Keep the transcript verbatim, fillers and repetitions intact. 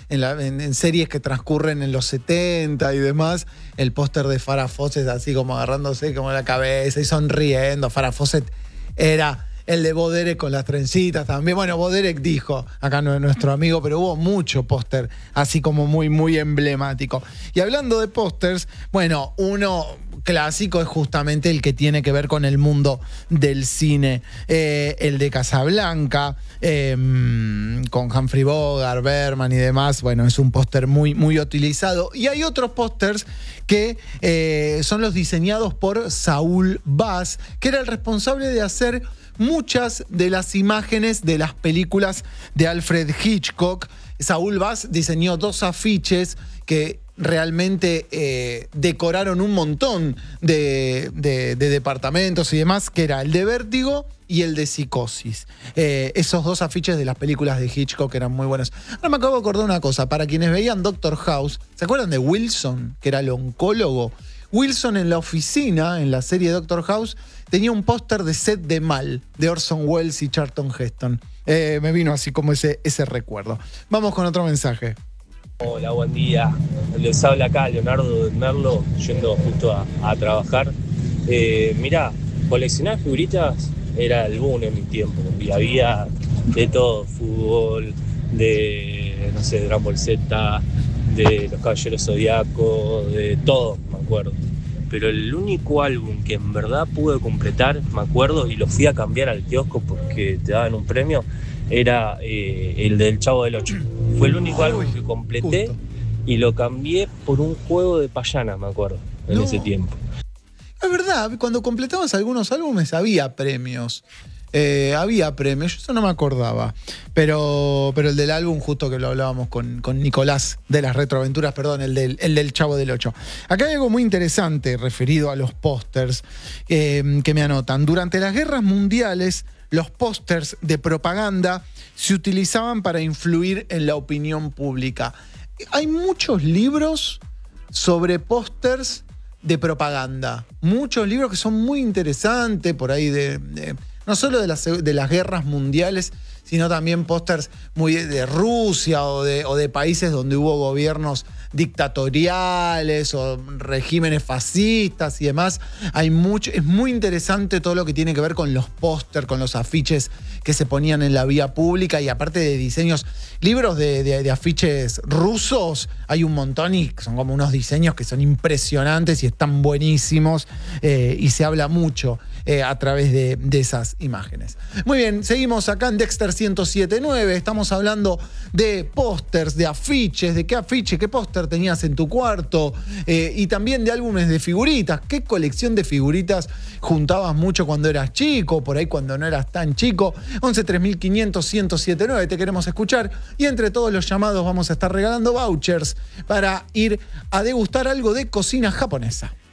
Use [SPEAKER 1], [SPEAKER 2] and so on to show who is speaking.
[SPEAKER 1] en, la, en, en series que transcurren en los setenta y demás, el póster de Farrah Fawcett así como agarrándose como la cabeza y sonriendo. Farrah Fawcett era el de Bo Derek con las trencitas también. Bueno, Bo Derek dijo, acá no es nuestro amigo, pero hubo mucho póster así como muy, muy emblemático. Y hablando de pósters, bueno, uno clásico es justamente el que tiene que ver con el mundo del cine. Eh, el de Casablanca, eh, con Humphrey Bogart, Berman y demás. Bueno, es un póster muy, muy utilizado. Y hay otros pósters que eh, son los diseñados por Saul Bass, que era el responsable de hacer muchas de las imágenes de las películas de Alfred Hitchcock. Saul Bass diseñó dos afiches que realmente eh, decoraron un montón de, de, de departamentos y demás, que era el de Vértigo y el de Psicosis. Eh, esos dos afiches de las películas de Hitchcock eran muy buenos. Ahora me acabo de acordar una cosa, para quienes veían Doctor House, ¿se acuerdan de Wilson, que era el oncólogo? Wilson en la oficina, en la serie Doctor House, tenía un póster de Set de Mal, de Orson Welles y Charlton Heston. Eh, me vino así como ese, ese recuerdo. Vamos con otro mensaje.
[SPEAKER 2] Hola, buen día. Les habla acá Leonardo de Merlo, yendo justo a, a trabajar. Eh, mirá, coleccionar figuritas era el boom en mi tiempo. Y había de todo, fútbol, de, no sé, Dragon Ball Z, de los Caballeros Zodíacos, de todo, me acuerdo. Pero el único álbum que en verdad pude completar, me acuerdo, y lo fui a cambiar al kiosco porque te daban un premio, era eh, el del Chavo del Ocho. Fue el único álbum que completé justo. Y lo cambié por un juego de payanas, me acuerdo, en no. ese tiempo.
[SPEAKER 1] Es verdad, cuando completabas algunos álbumes había premios. Eh, había premios, yo eso no me acordaba. Pero, pero el del álbum, justo que lo hablábamos con, con Nicolás de las Retroaventuras, perdón, el del, el del Chavo del Ocho. Acá hay algo muy interesante referido a los pósters eh, que me anotan. Durante las guerras mundiales, los pósters de propaganda se utilizaban para influir en la opinión pública. Hay muchos libros sobre pósters de propaganda. Muchos libros que son muy interesantes, por ahí de... de no solo de las, de las guerras mundiales, sino también pósters muy de, de Rusia o de, o de países donde hubo gobiernos dictatoriales o regímenes fascistas y demás. Hay mucho, es muy interesante todo lo que tiene que ver con los pósters, con los afiches que se ponían en la vía pública y aparte de diseños, libros de, de, de afiches rusos, hay un montón y son como unos diseños que son impresionantes y están buenísimos eh, y se habla mucho eh, a través de, de esas imágenes. Muy bien, seguimos acá en Dexter ciento siete punto nueve, estamos hablando de pósters, de afiches, de qué afiche, qué póster tenías en tu cuarto eh, y también de álbumes de figuritas. ¿Qué colección de figuritas juntabas mucho cuando eras chico, por ahí cuando no eras tan chico? once tres mil quinientos ciento setenta y nueve, te queremos escuchar y entre todos los llamados vamos a estar regalando vouchers para ir a degustar algo de cocina japonesa.